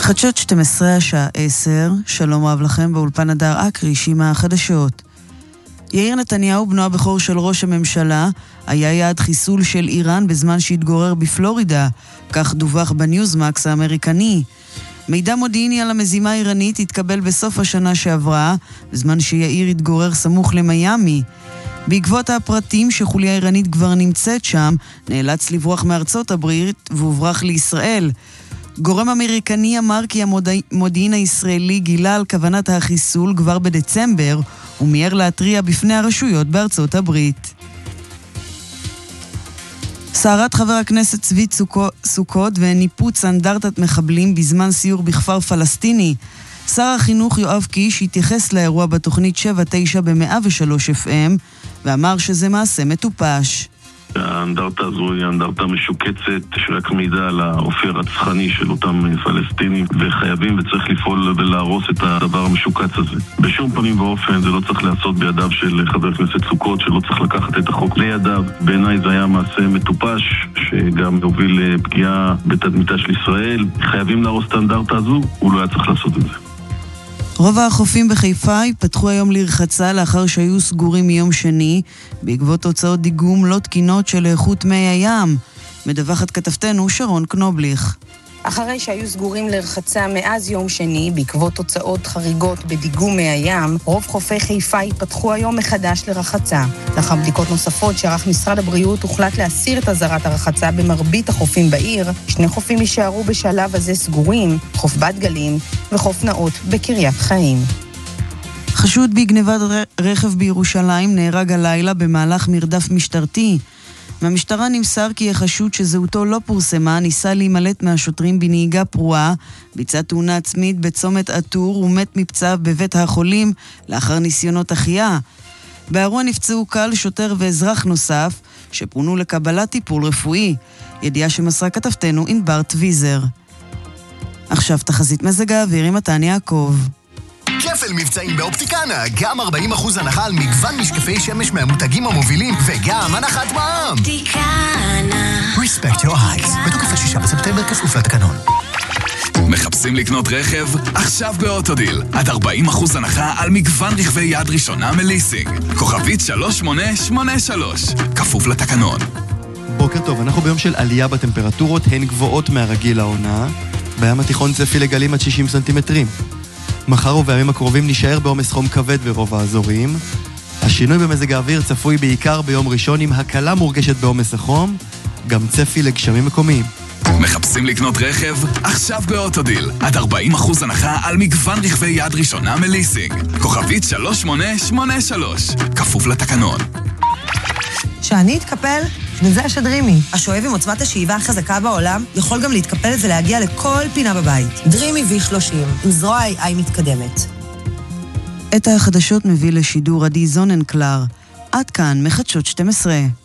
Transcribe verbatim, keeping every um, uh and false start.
חדשות שתים עשרה השעה עשר, שלום רב לכם באולפן הדר אקריש עם החדשות. יאיר נתניהו, בנו הבכור של ראש הממשלה, היה יעד חיסול של איראן בזמן שהתגורר בפלורידה, כך דווח בניוזמקס האמריקני. מידע מודיעיני על המזימה האיראנית התקבל בסוף השנה שעברה, בזמן שיאיר התגורר סמוך למיימי. בעקבות הפרטים שחוליה איראנית כבר נמצאת שם, נאלץ לברוח מארצות הברית והוברח לישראל. גורם אמריקני אמר כי המודיעין הישראלי גילה על כוונת החיסול כבר בדצמבר, ומיהר להתריע בפני הרשויות בארצות הברית. סערת חבר הכנסת צבי סוכות וניפוץ אנדרטת מחבלים בזמן סיור בכפר פלסטיני. שר החינוך יואב קיש התייחס לאירוע בתוכנית שבע תשע ב-מאה ושלוש אף אם ואמר שזה מעשה מטופש. האנדרטה הזו היא אנדרטה משוקצת שרק מידע על האופי הרצחני של אותם פלסטינים, וחייבים וצריך לפעול ולהרוס את הדבר המשוקץ הזה. בשום פנים ואופן זה לא צריך לעשות בידיו של חבר הכנסת סוכות, שלא צריך לקחת את החוק לידיו. בעיניי זה היה מעשה מטופש שגם הוביל לפגיעה בתדמיתה של ישראל. חייבים להרוס את האנדרטה הזו, הוא לא היה צריך לעשות את זה. רוב החופים בחיפה פתחו היום לרחצה לאחר שהיו סגורים מיום שני, בעקבות תוצאות דיגום לא תקינות של איכות מי הים. מדווחת כתבתנו שרון קנובליך. אחרי שהיו סגורים לרחצה מאז יום שני, בעקבות תוצאות חריגות בדיגום מי הים, רוב חופי חיפה יפתחו היום מחדש לרחצה. לאחר בדיקות נוספות שערך משרד הבריאות, הוחלט להסיר את אזהרת הרחצה במרבית החופים בעיר. שני חופים יישארו בשלב הזה סגורים, חוף בת גלים וחוף נאות בקריית חיים. חשוד בגנבת רכב בירושלים נהרג הלילה במהלך מרדף משטרתי. מהמשטרה נמסר כי החשוד שזהותו לא פורסמה ניסה להימלט מהשוטרים בנהיגה פרועה, ביצע תאונה עצמית בצומת עטור ומת מפצעיו בבית החולים לאחר ניסיונות החייאה. באירוע נפצעו קל שוטר ואזרח נוסף שפונו לקבלת טיפול רפואי. ידיעה שמסרה כתבתנו ענבר טוויזר. עכשיו תחזית מזג האוויר עם מתן יעקב. כפל מבצעים באופטיקנה, גם ארבעים אחוז הנחה על מגוון משקפי שמש מהמותגים המובילים, וגם הנחת מע"מ. אופטיקנה. Respect your eyes. בתוקף השישה בספטמבר כפוף לתקנון. מחפשים לקנות רכב? עכשיו באוטודיל. עד ארבעים אחוז הנחה על מגוון רכבי יד ראשונה מליסינג. כוכבית שלוש שמונה שמונה שלוש. כפוף לתקנון. בוקר טוב, אנחנו ביום של עלייה בטמפרטורות, הן גבוהות מהרגיל לעונה. בים התיכון צפי לגלים עד שישים סנטימטרים. מחר ובימים הקרובים נשאר בעומס חום כבד ברוב האזורים. השינוי במזג האוויר צפוי בעיקר ביום ראשון עם הקלה מורגשת בעומס החום, גם צפי לגשמים מקומיים. מחפשים לקנות רכב? עכשיו באוטודיל. עד ארבעים אחוז הנחה על מגוון רכבי יד ראשונה מליסינג. כוכבית שלוש שמונה שמונה שלוש. כפוף לתקנון. שאני אתקפל? וזה השדרימי. השואב עם עוצמת השאיבה החזקה בעולם יכול גם להתקפל ולהגיע לכל פינה בבית. דרימי וי שלושים, עם זרוע איי איי מתקדמת. את החדשות מביא לשידור עדי זוננקלר. עד כאן מחדשות שתים עשרה.